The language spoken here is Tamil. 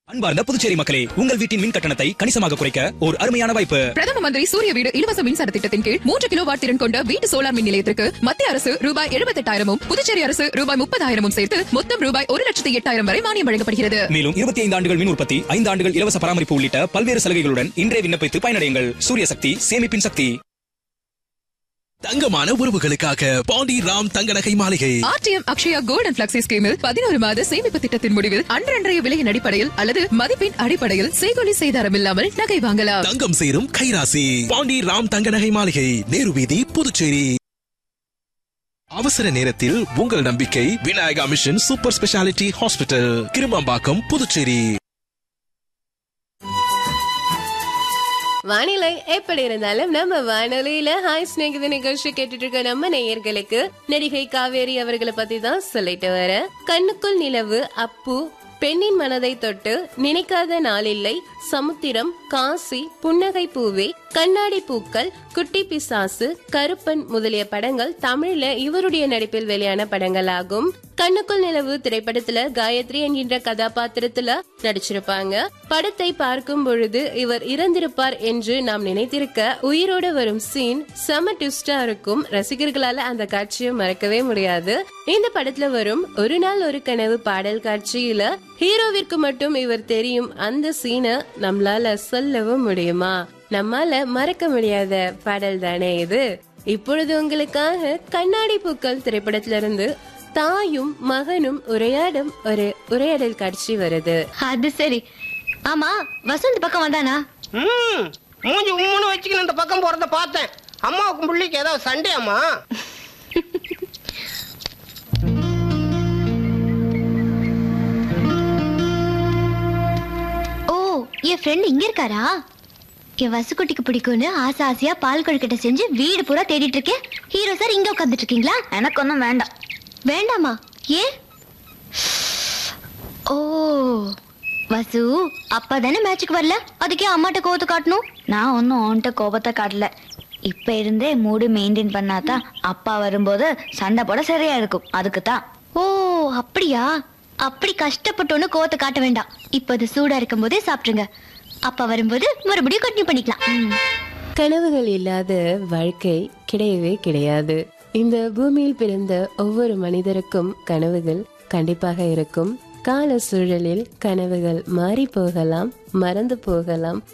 அன்பார்ந்த புதுச்சேரி மக்களே, உங்கள் வீட்டின் மின் கட்டணத்தை கணிசமாக குறைக்க ஒரு அருமையான வாய்ப்பு. பிரதம மந்திரி சூரிய வீடு இலவச மின்சார திட்டத்தின் கீழ் 3 கிலோவாட் திறன் கொண்ட வீட்டு சோலார் மின் நிலையத்திற்கு மத்திய அரசு ரூபாய் 78,000 புதுச்சேரி அரசு ரூபாய் 30,000 சேர்த்து மொத்தம் ரூபாய் 1,08,000 வரை மானியம் வழங்கப்படுகிறது. மேலும் 25 ஆண்டுகள் மின் உற்பத்தி, 5 ஆண்டுகள் இலவச பராமரிப்பு உள்ளிட்ட பல்வேறு சலுகைகளுடன் இன்றே விண்ணப்பித்து பயனடையுங்கள். சூரிய சக்தி, சேமிப்பின் சக்தி. தங்கமான உறவுகளுக்காக பாண்டி ராம் தங்க நகை மாளிகை. RTM Akshaya gold and flexi ஸ்கீமில் 11 மாத சேமிப்பு திட்டத்தின் முடிவில் அன்றைய விலையின் அடிப்படையில் அல்லது மதிப்பின் அடிப்படையில் செய்கூலி சேதாரம் இல்லாமல் நகை வாங்கலாம். தங்கம் சேரும் கைராசி பாண்டி ராம் தங்க நகை மாளிகை, நேரு வீதி, புதுச்சேரி. அவசர நேரத்தில் உங்கள் நம்பிக்கை Vinayaka mission super speciality hospital, Kirumampakkam, Puducherry. வானிலை எப்படி இருந்தாலும் நம்ம வானொலியில ஹாய் ஸ்நேகித நிகழ்ச்சி கேட்டுட்டு இருக்க நம்ம நேயர்களுக்கு நடிகை காவேரி அவர்களை பத்தி தான் சொல்லிட்டு வர. கண்ணுக்குள் நிலவு, அப்பு, பெண்ணின் மனதை தொட்டு, நினைக்காத நாளில்லை, சமுத்திரம், காசி, புன்னகை பூவே, கண்ணாடி பூக்கள், குட்டி பிசாசு, கருப்பன் முதலிய படங்கள் தமிழ்ல இவருடைய நடிப்பில் வெளியான படங்கள் ஆகும். கண்ணுக்குள் நிலவு திரைப்படத்துல காயத்ரி என்கின்ற கதாபாத்திரத்துல நடிச்சிருப்பாங்க. படத்தை பார்க்கும் பொழுது இவர் இறந்திருப்பார் என்று நாம் நினைத்திருக்க உயிரோட வரும் சீன் செம ட்விஸ்டா இருக்கும். ரசிகர்களால அந்த காட்சியை மறக்கவே முடியாது. இந்த படத்துல வரும் ஒரு நாள் ஒரு கனவு பாடல் காட்சியில ஹீரோவிற்கு மட்டும் இவர் தெரியும். அந்த சீனை நம்மளால சொல்லவும் முடியுமா? நம்மால மறக்க முடியாத பாடல் தானே இது. இப்பொழுது உங்களுக்காக கண்ணாடி பூக்கள் திரைப்படத்திலிருந்து தாயும் மகனும் உரையாடும் ஒரு உரையாடல் காட்சி வருது. அது சரி. ஆமா, வசந்த் பக்கம் வந்தானா? மூஞ்சி உம்முன்னு வச்சுக்கணும் இந்த பக்கம் போறத பார்த்தேன். அம்மாவுக்கும் பிள்ளைக்கு ஏதாவது சண்டே அம்மா? ஓ, என் ஃப்ரெண்ட் இங்க இருக்காரா? என் வசுக்குட்டிக்கு பிடிக்கும்னு ஆசை ஆசையா பால் கொழுக்கட்டை செஞ்சு வீடு பூரா தேடிட்டு இருக்கேன். ஹீரோ சார் இங்க உட்காந்துட்டு இருக்கீங்களா? எனக்கு ஒன்றும் வேண்டாம். வேண்டாமா? ஏன்? ஓ, வசு அப்பா தானே மேட்சுக்கு வரல, அதுக்கே அம்மாட்ட கோபத்தை காட்டணும்? நான் ஒன்னும் அவன்கிட்ட கோபத்தை காட்டல. இப்ப இருந்தே மூடு மெயின்டைன் பண்ணாதான் அப்பா வரும்போது சண்டை போட சரியா இருக்கும். அதுக்கு தான். ஓ அப்படியா? அப்படி கஷ்டப்பட்டோன்னு கோவத்தை காட்ட வேண்டாம். இப்ப அது சூடா இருக்கும் போதே சாப்பிட்டுருங்க. அப்பா வரும்போது மறுபடியும் கண்டினியூ பண்ணிக்கலாம். கனவுகள் இல்லாத வாழ்க்கை கிடையவே கிடையாது. இந்த பூமியில் பிறந்த ஒவ்வொரு மனிதருக்கும் கனவுகள் கண்டிப்பாக இருக்கும். கால சூழலில் கனவுகள் மாறி போகலாம், மறந்து போகலாம்.